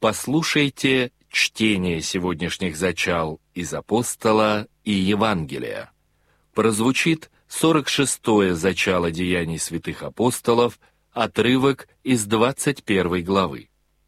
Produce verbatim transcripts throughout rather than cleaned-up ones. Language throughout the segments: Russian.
Послушайте чтение сегодняшних зачал из Апостола и Евангелия. Прозвучит сорок шестое зачало Деяний святых апостолов, отрывок из двадцать первой главы.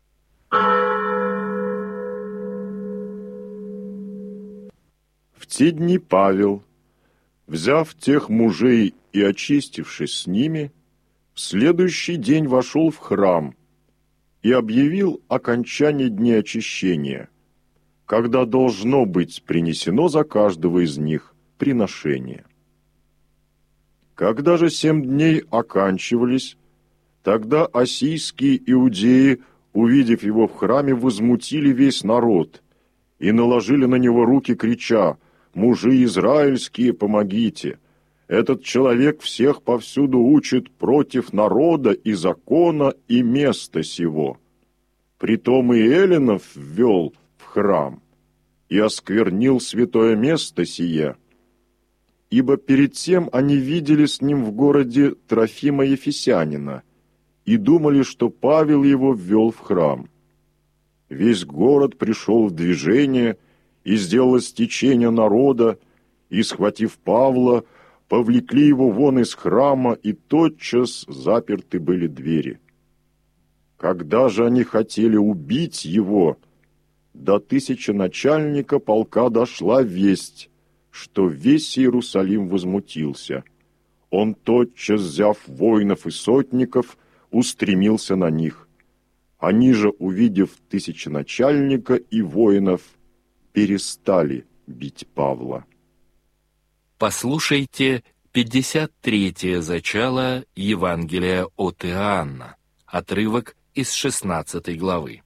В те дни Павел, взяв тех мужей и очистившись с ними, в следующий день вошел в храм и объявил окончание дней очищения, когда должно быть принесено за каждого из них приношение. Когда же семь дней оканчивались, тогда ассийские иудеи, увидев его в храме, возмутили весь народ и наложили на него руки, крича: «Мужи израильские, помогите! Этот человек всех повсюду учит против народа и закона и места сего. Притом и эллинов ввел в храм и осквернил святое место сие, ибо перед тем они видели с ним в городе Трофима Ефесянина и думали, что Павел его ввел в храм. Весь город пришел в движение, и сделалось течение народа, и, схватив Павла, повлекли его вон из храма, и тотчас заперты были двери. Когда же они хотели убить его, до тысяченачальника полка дошла весть, что весь Иерусалим возмутился. Он, тотчас взяв воинов и сотников, устремился на них. Они же, увидев тысяченачальника и воинов, перестали бить Павла. Послушайте пятьдесят третье зачало Евангелия от Иоанна, отрывок из шестнадцатой главы.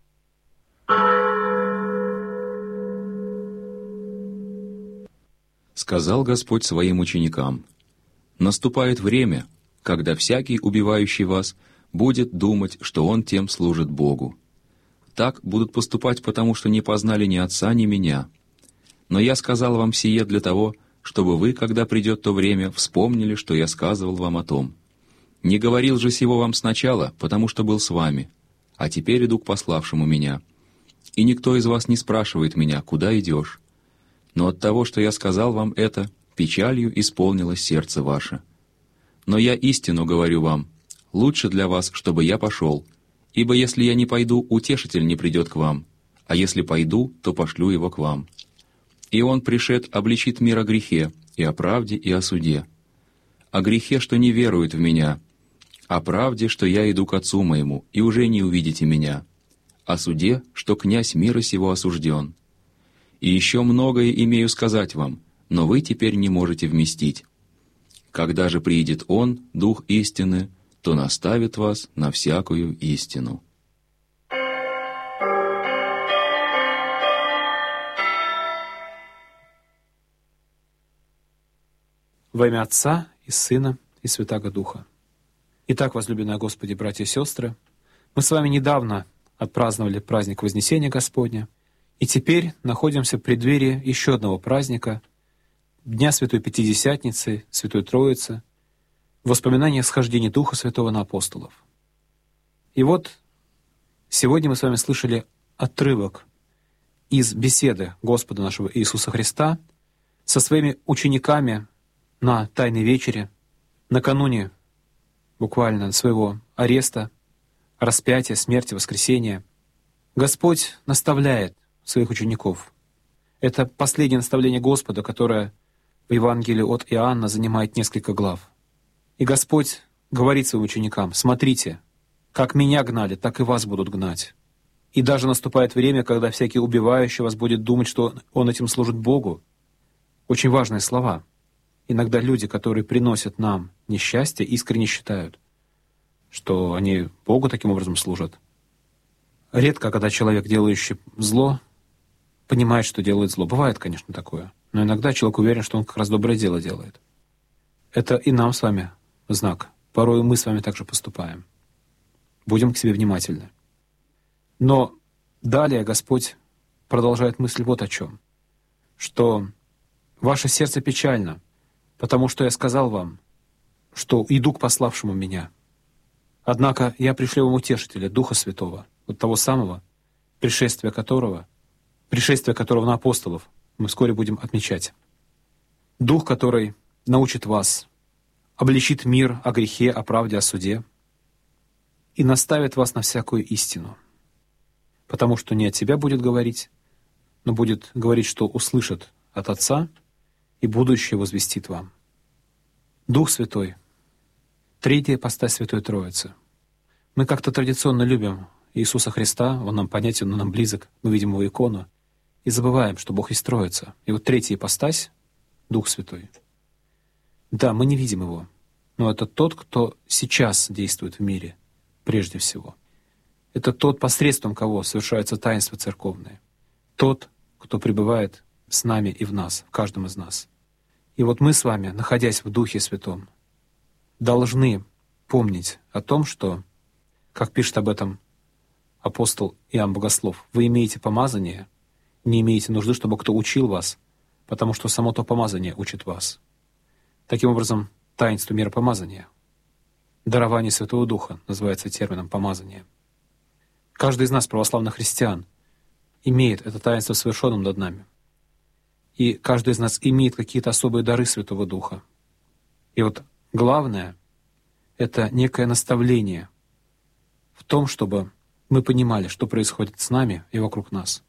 Сказал Господь своим ученикам: «Наступает время, когда всякий, убивающий вас, будет думать, что он тем служит Богу. Так будут поступать, потому что не познали ни Отца, ни Меня. Но я сказал вам сие для того, чтобы вы, когда придет то время, вспомнили, что я сказывал вам о том. Не говорил же сего вам сначала, потому что был с вами, а теперь иду к пославшему Меня. И никто из вас не спрашивает Меня, куда идешь. Но от того, что я сказал вам это, печалью исполнилось сердце ваше. Но я истину говорю вам, лучше для вас, чтобы я пошел, ибо если я не пойду, утешитель не придет к вам, а если пойду, то пошлю его к вам. И он, пришед, обличит мир о грехе, и о правде, и о суде. О грехе, что не верует в Меня, о правде, что я иду к Отцу моему, и уже не увидите Меня, о суде, что князь мира сего осужден. И еще многое имею сказать вам, но вы теперь не можете вместить. Когда же приидет Он, Дух истины, то наставит вас на всякую истину». Во имя Отца и Сына и Святаго Духа. Итак, возлюбленные Господи, братья и сестры, мы с вами недавно отпраздновали праздник Вознесения Господня, и теперь находимся в преддверии еще одного праздника, Дня Святой Пятидесятницы, Святой Троицы, воспоминания схождения Духа Святого на апостолов. И вот сегодня мы с вами слышали отрывок из беседы Господа нашего Иисуса Христа со своими учениками на Тайной вечере, накануне буквально своего ареста, распятия, смерти, воскресения. Господь наставляет своих учеников. Это последнее наставление Господа, которое в Евангелии от Иоанна занимает несколько глав. И Господь говорит своим ученикам: «Смотрите, как Меня гнали, так и вас будут гнать». И даже наступает время, когда всякий убивающий вас будет думать, что он этим служит Богу. Очень важные слова. Иногда люди, которые приносят нам несчастье, искренне считают, что они Богу таким образом служат. Редко, когда человек, делающий зло, понимает, что делает зло. Бывает, конечно, такое. Но иногда человек уверен, что он как раз доброе дело делает. Это и нам с вами знак. Порой мы с вами также поступаем. Будем к себе внимательны. Но далее Господь продолжает мысль вот о чем. Что ваше сердце печально, потому что я сказал вам, что иду к пославшему Меня. Однако я пришлю вам утешителя, Духа Святого, вот того самого, пришествие которого, пришествие которого на апостолов мы вскоре будем отмечать. Дух, который научит вас, обличит мир о грехе, о правде, о суде и наставит вас на всякую истину, потому что не от себя будет говорить, но будет говорить, что услышит от Отца, и будущее возвестит вам. Дух Святой, третья ипостась Святой Троицы. Мы как-то традиционно любим Иисуса Христа, Он нам понятен, Он нам близок, мы видим Его икону, и забываем, что Бог есть Троица. И вот третья ипостась — Дух Святой. Да, мы не видим Его, но это тот, кто сейчас действует в мире, прежде всего. Это тот, посредством кого совершаются таинства церковные. Тот, кто пребывает с нами и в нас, в каждом из нас. И вот мы с вами, находясь в Духе Святом, должны помнить о том, что, как пишет об этом апостол Иоанн Богослов, вы имеете помазание, не имеете нужды, чтобы кто учил вас, потому что само то помазание учит вас. Таким образом, таинство миропомазания, дарование Святого Духа называется термином помазания. Каждый из нас, православных христиан, имеет это таинство совершенным над нами. И каждый из нас имеет какие-то особые дары Святого Духа. И вот главное — это некое наставление в том, чтобы мы понимали, что происходит с нами и вокруг нас.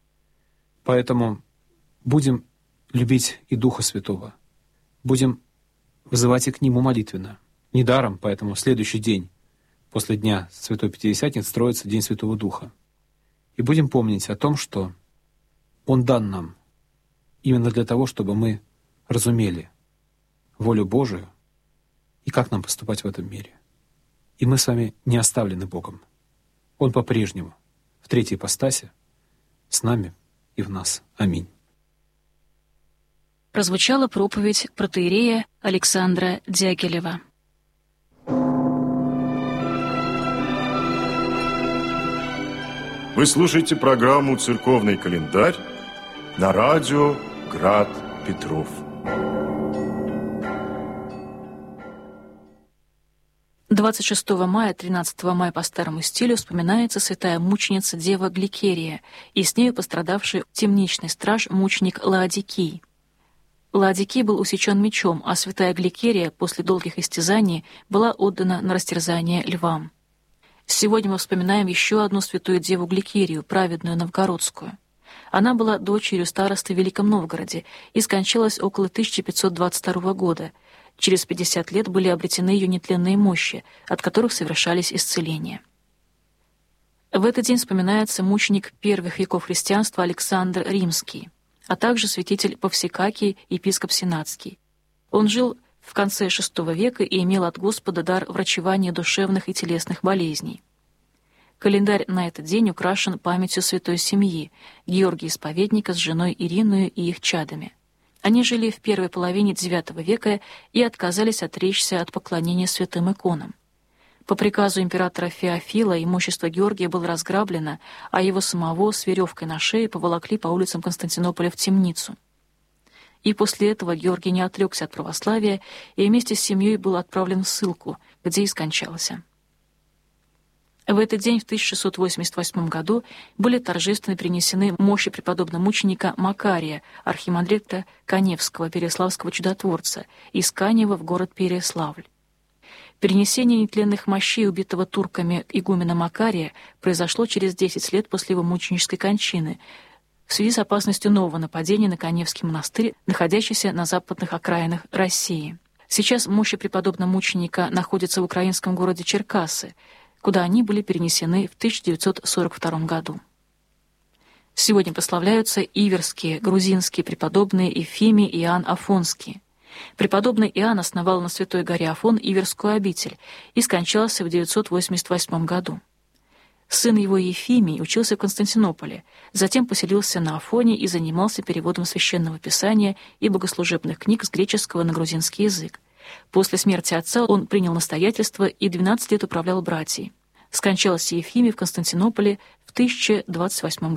Поэтому будем любить и Духа Святого, будем взывать и к Нему молитвенно. Недаром, поэтому следующий день после Дня Святой Пятидесятницы строится День Святого Духа. И будем помнить о том, что Он дан нам именно для того, чтобы мы разумели волю Божию и как нам поступать в этом мире. И мы с вами не оставлены Богом. Он по-прежнему в третьей ипостаси с нами и в нас. Аминь. Прозвучала проповедь протоиерея Александра Дягилева. Вы слушаете программу «Церковный календарь» на радио «Град Петров». двадцать шестого мая, тринадцатого мая по старому стилю вспоминается святая мученица Дева Гликерия и с нею пострадавший темничный страж мученик Лаодикий. Лаодикий был усечен мечом, а святая Гликерия после долгих истязаний была отдана на растерзание львам. Сегодня мы вспоминаем еще одну святую Деву Гликерию, праведную новгородскую. Она была дочерью старосты в Великом Новгороде и скончалась около тысяча пятьсот двадцать второго года. Через пятьдесят лет были обретены ее нетленные мощи, от которых совершались исцеления. В этот день вспоминается мученик первых веков христианства Александр Римский, а также святитель Повсекакий, епископ Сенатский. Он жил в конце шестого века и имел от Господа дар врачевания душевных и телесных болезней. Календарь на этот день украшен памятью святой семьи Георгия Исповедника с женой Ириною и их чадами. Они жили в первой половине девятого века и отказались отречься от поклонения святым иконам. По приказу императора Феофила имущество Георгия было разграблено, а его самого с веревкой на шее поволокли по улицам Константинополя в темницу. И после этого Георгий не отрекся от православия и вместе с семьей был отправлен в ссылку, где и скончался. В этот день, в тысяча шестьсот восемьдесят восьмом году, были торжественно принесены мощи преподобного мученика Макария, архимандрита Каневского, переславского чудотворца, из Канева в город Переславль. Перенесение нетленных мощей убитого турками игумена Макария произошло через десять лет после его мученической кончины, в связи с опасностью нового нападения на Каневский монастырь, находящийся на западных окраинах России. Сейчас мощи преподобного мученика находятся в украинском городе Черкассы, куда они были перенесены в тысяча девятьсот сорок втором году. Сегодня прославляются иверские, грузинские преподобные Ефимий и Иоанн Афонский. Преподобный Иоанн основал на Святой горе Афон иверскую обитель и скончался в девятьсот восемьдесят восьмом году. Сын его Ефимий учился в Константинополе, затем поселился на Афоне и занимался переводом священного писания и богослужебных книг с греческого на грузинский язык. После смерти отца он принял настоятельство и двенадцать лет управлял братьей. Скончался Ефимий в Константинополе в тысяча двадцать восьмом году.